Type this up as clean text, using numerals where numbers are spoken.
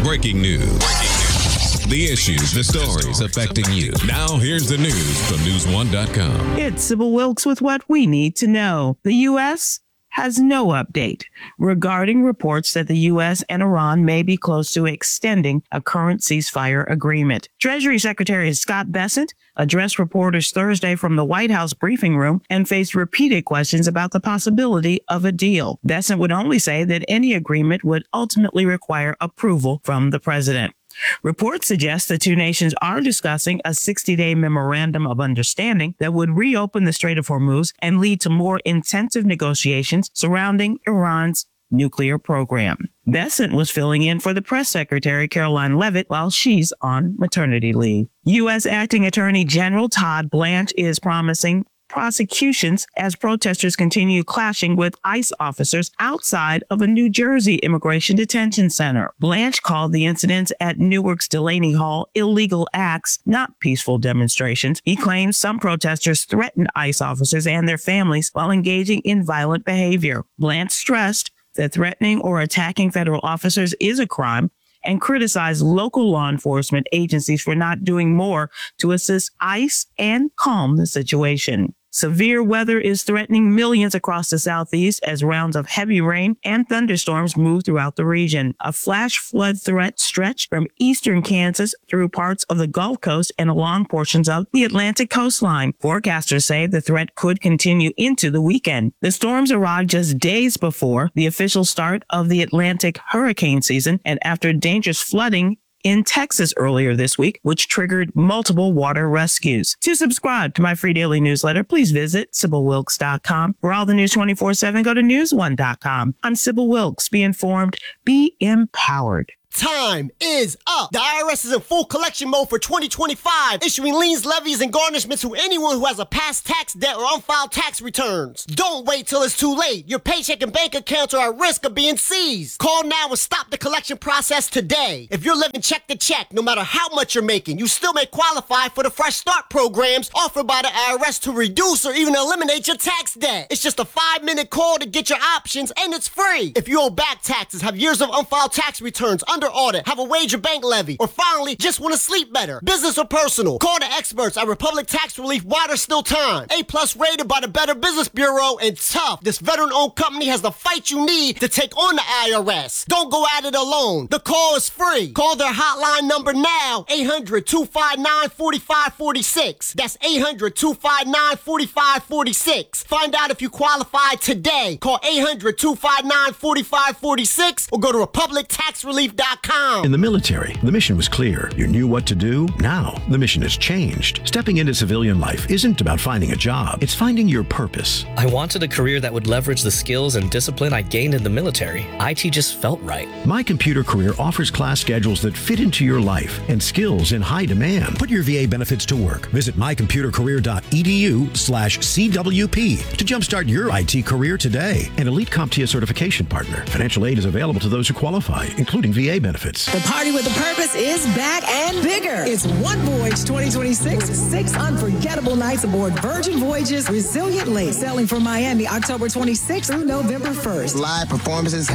Breaking news. The issues, the stories affecting you. Now, here's the news from News1.com. It's Sybil Wilkes with what we need to know. The U.S. has no update regarding reports that the U.S. and Iran may be close to extending a current ceasefire agreement. Treasury Secretary Scott Bessent addressed reporters Thursday from the White House briefing room and faced repeated questions about the possibility of a deal. Bessent would only say that any agreement would ultimately require approval from the president. Reports suggest the two nations are discussing a 60-day memorandum of understanding that would reopen the Strait of Hormuz and lead to more intensive negotiations surrounding Iran's nuclear program. Bessent was filling in for the press secretary, Caroline Leavitt, while she's on maternity leave. U.S. Acting Attorney General Todd Blanche is promising prosecutions as protesters continue clashing with ICE officers outside of a New Jersey immigration detention center. Blanche called the incidents at Newark's Delaney Hall illegal acts, not peaceful demonstrations. He claims some protesters threatened ICE officers and their families while engaging in violent behavior. Blanche stressed that threatening or attacking federal officers is a crime and criticized local law enforcement agencies for not doing more to assist ICE and calm the situation. Severe weather is threatening millions across the Southeast as rounds of heavy rain and thunderstorms move throughout the region. A flash flood threat stretched from eastern Kansas through parts of the Gulf Coast and along portions of the Atlantic coastline. Forecasters say the threat could continue into the weekend. The storms arrived just days before the official start of the Atlantic hurricane season and after dangerous flooding in Texas earlier this week, which triggered multiple water rescues. To subscribe to my free daily newsletter, please visit SybilWilkes.com. For all the news 24/7, go to News1.com. I'm Sybil Wilkes. Be informed, be empowered. Time is up. The IRS is in full collection mode for 2025, issuing liens, levies, and garnishments to anyone who has a past tax debt or unfiled tax returns. Don't wait till it's too late. Your paycheck and bank accounts are at risk of being seized. Call now and stop the collection process today. If you're living check to check, no matter how much you're making, you still may qualify for the Fresh Start programs offered by the IRS to reduce or even eliminate your tax debt. It's just a 5-minute call to get your options, and it's free. If you owe back taxes, have years of unfiled tax returns, under audit, have a wage or bank levy, or finally just want to sleep better, business or personal, call the experts at Republic Tax Relief while there's still time. A+ rated by the Better Business Bureau, and tough. This veteran-owned company has the fight you need to take on the IRS. Don't go at it alone. The call is free. Call their hotline number now, 800-259-4546. That's 800-259-4546. Find out if you qualify today. Call 800-259-4546 or go to republictaxrelief.com. In the military, the mission was clear. You knew what to do. Now, the mission has changed. Stepping into civilian life isn't about finding a job. It's finding your purpose. I wanted a career that would leverage the skills and discipline I gained in the military. IT just felt right. My Computer Career offers class schedules that fit into your life and skills in high demand. Put your VA benefits to work. Visit mycomputercareer.edu/CWP to jumpstart your IT career today. An elite CompTIA certification partner. Financial aid is available to those who qualify, including VA benefits. The Party with a Purpose is back and bigger. It's One Voyage 2026 with 6 unforgettable nights aboard Virgin Voyage's Resilient Lake, sailing from Miami October 26th through November 1st. Live performances